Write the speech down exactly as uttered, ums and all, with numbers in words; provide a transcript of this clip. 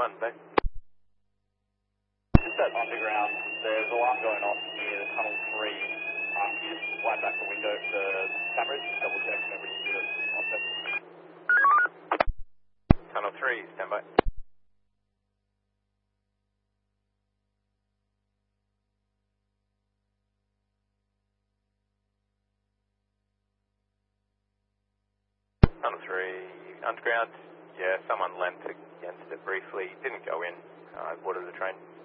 one, back. Just that underground, there's alarm going off near the tunnel three. Um, can you just wind back the window to cameras, just double check every unit on set. Tunnel three, stand by. Tunnel three, underground. Yeah, someone leant against it briefly, didn't go in, uh, boarded the train.